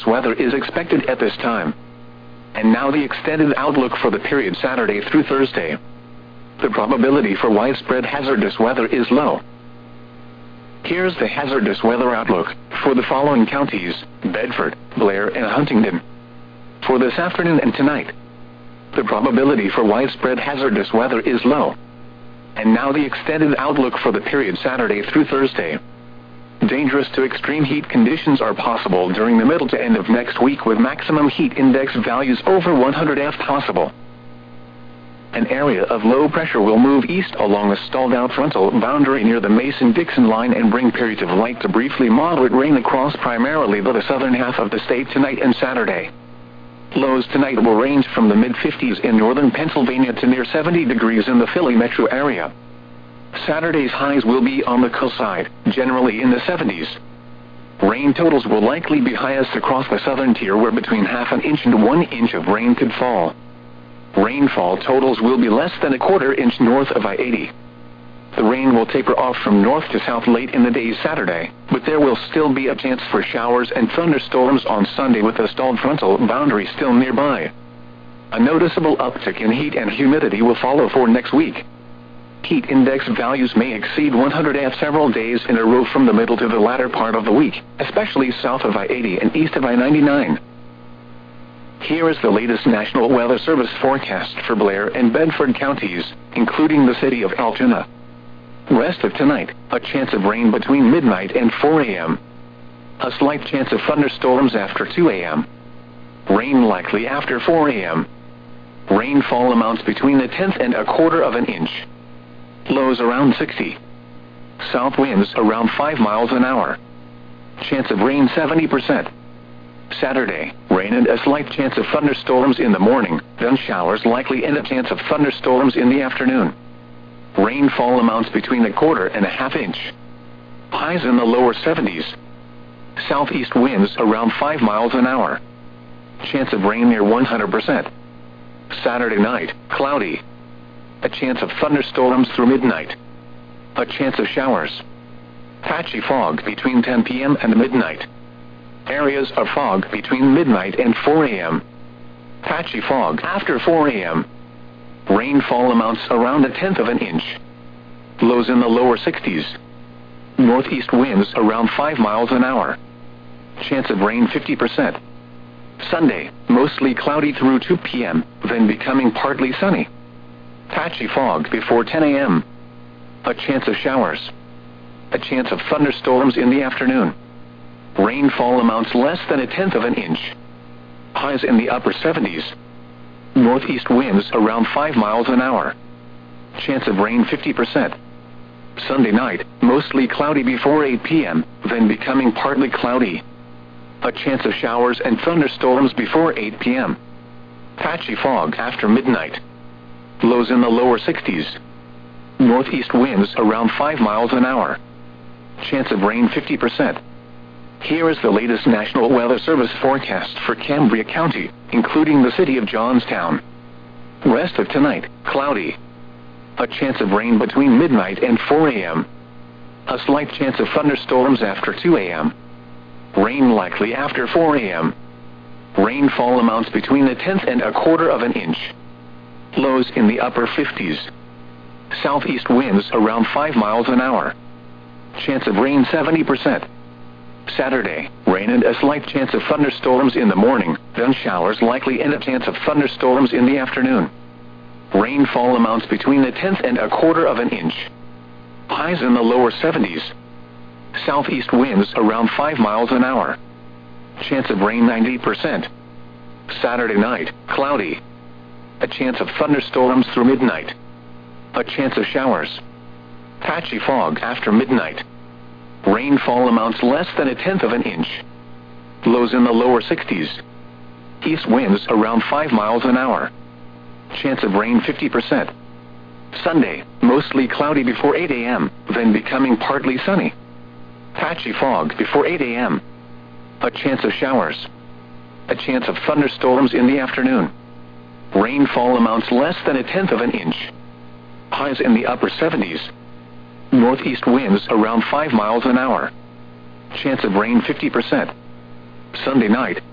weather is expected at this time. And now the extended outlook for the period Saturday through Thursday. The probability for widespread hazardous weather is low. Here's the hazardous weather outlook for the following counties: Bedford, Blair, and Huntingdon. For this afternoon and tonight, the probability for widespread hazardous weather is low. And now the extended outlook for the period Saturday through Thursday. Dangerous to extreme heat conditions are possible during the middle to end of next week, with maximum heat index values over 100 F possible. An area of low pressure will move east along a stalled-out frontal boundary near the Mason-Dixon line and bring periods of light to briefly moderate rain across primarily the southern half of the state tonight and Saturday. Lows tonight will range from the mid-50s in northern Pennsylvania to near 70 degrees in the Philly metro area. Saturday's highs will be on the cool side, generally in the 70s. Rain totals will likely be highest across the southern tier, where between half an inch and 1 inch of rain could fall. Rainfall totals will be less than a quarter inch north of I-80. The rain will taper off from north to south late in the day Saturday, but there will still be a chance for showers and thunderstorms on Sunday with the stalled frontal boundary still nearby. A noticeable uptick in heat and humidity will follow for next week. Heat index values may exceed 100 F several days in a row from the middle to the latter part of the week, especially south of I-80 and east of I-99. Here is the latest National Weather Service forecast for Blair and Bedford counties, including the city of Altoona. Rest of tonight, a chance of rain between midnight and 4 a.m. A slight chance of thunderstorms after 2 a.m. Rain likely after 4 a.m. Rainfall amounts between a tenth and a quarter of an inch. Lows around 60. South winds around 5 miles an hour. Chance of rain 70%. Saturday, rain and a slight chance of thunderstorms in the morning, then showers likely and a chance of thunderstorms in the afternoon. Rainfall amounts between a quarter and a half inch. Highs in the lower 70s. Southeast winds around 5 miles an hour. Chance of rain near 100%. Saturday night, cloudy. A chance of thunderstorms through midnight. A chance of showers. Patchy fog between 10 p.m. and midnight. Areas of fog between midnight and 4 a.m. Patchy fog after 4 a.m. Rainfall amounts around a tenth of an inch. Lows in the lower 60s. Northeast winds around 5 miles an hour. Chance of rain 50%. Sunday, mostly cloudy through 2 p.m., then becoming partly sunny. Patchy fog before 10 a.m. A chance of showers. A chance of thunderstorms in the afternoon. Rainfall amounts less than a tenth of an inch. Highs in the upper 70s. Northeast winds around 5 miles an hour. Chance of rain 50%. Sunday night, mostly cloudy before 8 p.m., then becoming partly cloudy. A chance of showers and thunderstorms before 8 p.m. Patchy fog after midnight. Lows in the lower 60s. Northeast winds around 5 miles an hour. Chance of rain 50%. Here is the latest National Weather Service forecast for Cambria County, including the city of Johnstown. Rest of tonight, cloudy. A chance of rain between midnight and 4 a.m. A slight chance of thunderstorms after 2 a.m. Rain likely after 4 a.m. Rainfall amounts between a tenth and a quarter of an inch. Lows in the upper 50s. Southeast winds around 5 miles an hour. Chance of rain 70%. Saturday, rain and a slight chance of thunderstorms in the morning, then showers likely and a chance of thunderstorms in the afternoon. Rainfall amounts between a tenth and a quarter of an inch. Highs in the lower 70s. Southeast winds around 5 miles an hour. Chance of rain 90%. Saturday night, cloudy. A chance of thunderstorms through midnight. A chance of showers. Patchy fog after midnight. Rainfall amounts less than a tenth of an inch. Lows in the lower 60s. East winds around 5 miles an hour. Chance of rain 50%. Sunday, mostly cloudy before 8 a.m., then becoming partly sunny. Patchy fog before 8 a.m. A chance of showers. A chance of thunderstorms in the afternoon. Rainfall amounts less than a tenth of an inch. Highs in the upper 70s. Northeast winds around 5 miles an hour. Chance of rain 50%. Sunday night,